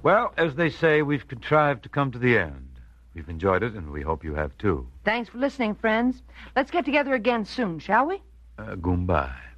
Well, as they say, we've contrived to come to the end. We've enjoyed it, and we hope you have, too. Thanks for listening, friends. Let's get together again soon, shall we? Goodbye.